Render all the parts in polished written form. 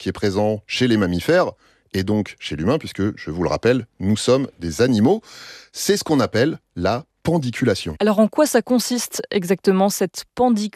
qui est présent chez les mammifères, et donc chez l'humain, puisque, je vous le rappelle, nous sommes des animaux. C'est ce qu'on appelle la pendiculation. Alors en quoi ça consiste exactement cette pendiculation ?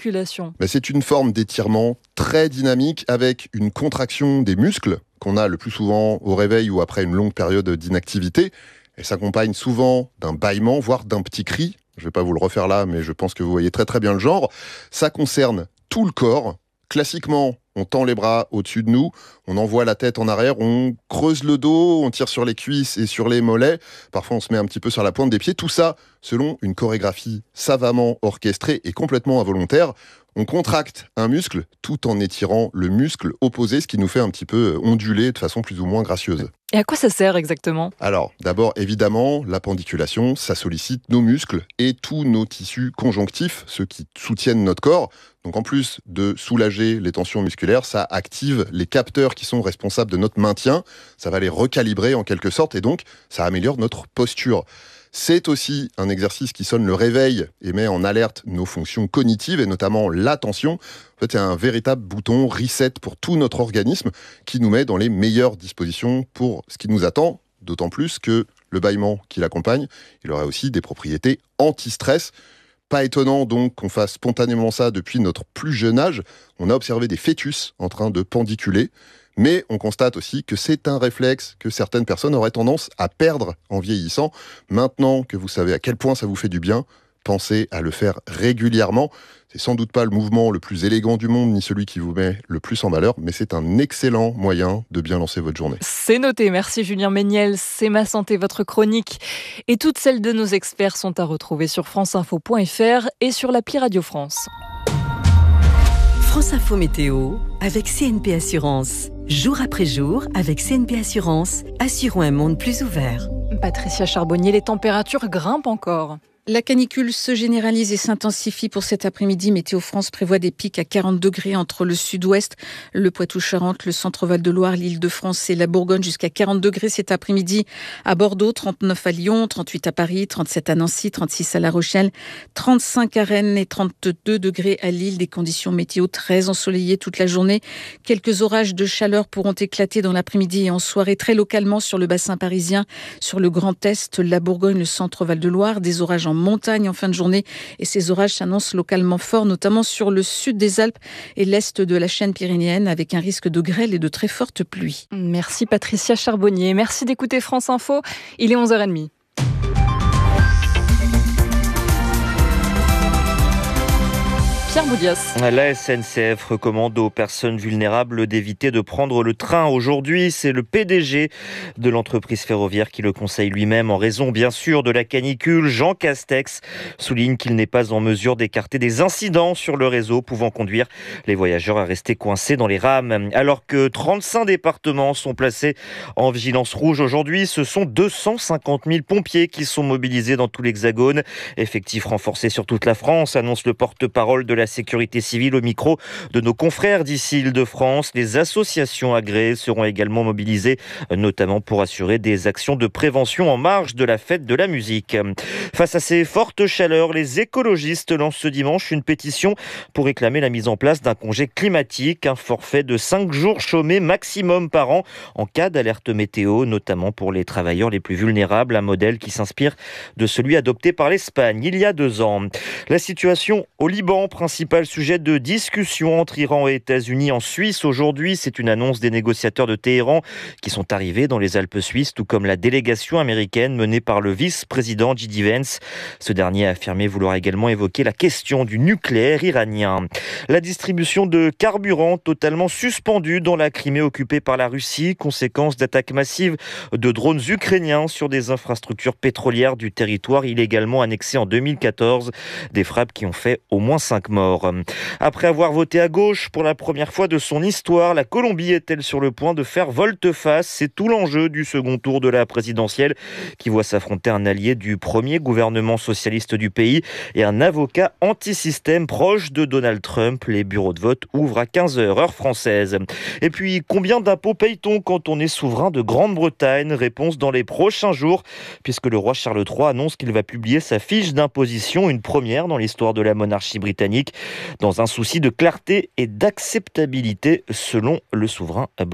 C'est une forme d'étirement très dynamique avec une contraction des muscles qu'on a le plus souvent au réveil ou après une longue période d'inactivité. Elle s'accompagne souvent d'un bâillement, voire d'un petit cri. Je ne vais pas vous le refaire là, mais je pense que vous voyez très très bien le genre. Ça concerne tout le corps. Classiquement, on tend les bras au-dessus de nous, on envoie la tête en arrière, on creuse le dos, on tire sur les cuisses et sur les mollets. Parfois, on se met un petit peu sur la pointe des pieds. Tout ça selon une chorégraphie savamment orchestrée et complètement involontaire. On contracte un muscle tout en étirant le muscle opposé, ce qui nous fait un petit peu onduler de façon plus ou moins gracieuse. Et à quoi ça sert exactement ? Alors, d'abord, évidemment, la pendiculation, ça sollicite nos muscles et tous nos tissus conjonctifs, ceux qui soutiennent notre corps. Donc en plus de soulager les tensions musculaires, ça active les capteurs qui sont responsables de notre maintien. Ça va les recalibrer en quelque sorte et donc ça améliore notre posture. C'est aussi un exercice qui sonne le réveil et met en alerte nos fonctions cognitives et notamment l'attention. En fait, il y a un véritable bouton reset pour tout notre organisme qui nous met dans les meilleures dispositions pour ce qui nous attend, d'autant plus que le bâillement qui l'accompagne, il aurait aussi des propriétés anti-stress. Pas étonnant donc qu'on fasse spontanément ça depuis notre plus jeune âge. On a observé des fœtus en train de pendiculer. Mais on constate aussi que c'est un réflexe que certaines personnes auraient tendance à perdre en vieillissant. Maintenant que vous savez à quel point ça vous fait du bien, pensez à le faire régulièrement. C'est sans doute pas le mouvement le plus élégant du monde, ni celui qui vous met le plus en valeur, mais c'est un excellent moyen de bien lancer votre journée. C'est noté, merci Julien Méniel. C'est Ma Santé, votre chronique. Et toutes celles de nos experts sont à retrouver sur franceinfo.fr et sur l'appli Radio France. France Info Météo avec CNP Assurance. Jour après jour, avec CNP Assurance, assurons un monde plus ouvert. Patricia Charbonnier, les températures grimpent encore. La canicule se généralise et s'intensifie pour cet après-midi. Météo France prévoit des pics à 40 degrés entre le sud-ouest, le Poitou-Charentes, le centre-Val de Loire, l'Île-de-France et la Bourgogne, jusqu'à 40 degrés cet après-midi à Bordeaux, 39 à Lyon, 38 à Paris, 37 à Nancy, 36 à La Rochelle, 35 à Rennes et 32 degrés à Lille. Des conditions météo très ensoleillées toute la journée. Quelques orages de chaleur pourront éclater dans l'après-midi et en soirée très localement sur le bassin parisien, sur le Grand Est, la Bourgogne, le centre-Val de Loire. Des orages en montagne en fin de journée et ces orages s'annoncent localement forts, notamment sur le sud des Alpes et l'est de la chaîne pyrénéenne avec un risque de grêle et de très fortes pluies. Merci Patricia Charbonnier. Merci d'écouter France Info. Il est 11h30. Pierre Boudias. La SNCF recommande aux personnes vulnérables d'éviter de prendre le train aujourd'hui. C'est le PDG de l'entreprise ferroviaire qui le conseille lui-même en raison bien sûr de la canicule. Jean Castex souligne qu'il n'est pas en mesure d'écarter des incidents sur le réseau pouvant conduire les voyageurs à rester coincés dans les rames. Alors que 35 départements sont placés en vigilance rouge aujourd'hui, ce sont 250 000 pompiers qui sont mobilisés dans tout l'Hexagone. Effectif renforcé sur toute la France, annonce le porte-parole de la sécurité civile au micro de nos confrères d'ici Île-de-France. Les associations agréées seront également mobilisées, notamment pour assurer des actions de prévention en marge de la fête de la musique. Face à ces fortes chaleurs, les écologistes lancent ce dimanche une pétition pour réclamer la mise en place d'un congé climatique, un forfait de 5 jours chômés maximum par an en cas d'alerte météo, notamment pour les travailleurs les plus vulnérables, un modèle qui s'inspire de celui adopté par l'Espagne il y a 2 ans. La situation au Liban, principal sujet de discussion entre Iran et États-Unis en Suisse aujourd'hui. C'est une annonce des négociateurs de Téhéran qui sont arrivés dans les Alpes suisses, tout comme la délégation américaine menée par le vice-président J.D. Vance. Ce dernier a affirmé vouloir également évoquer la question du nucléaire iranien. La distribution de carburant totalement suspendue dans la Crimée occupée par la Russie, conséquence d'attaques massives de drones ukrainiens sur des infrastructures pétrolières du territoire illégalement annexé en 2014. Des frappes qui ont fait au moins 5 morts. Après avoir voté à gauche pour la première fois de son histoire, la Colombie est-elle sur le point de faire volte-face ? C'est tout l'enjeu du second tour de la présidentielle qui voit s'affronter un allié du premier gouvernement socialiste du pays et un avocat anti-système proche de Donald Trump. Les bureaux de vote ouvrent à 15h, heure française. Et puis, combien d'impôts paye-t-on quand on est souverain de Grande-Bretagne ? Réponse dans les prochains jours, puisque le roi Charles III annonce qu'il va publier sa fiche d'imposition, une première dans l'histoire de la monarchie britannique, dans un souci de clarté et d'acceptabilité selon le souverain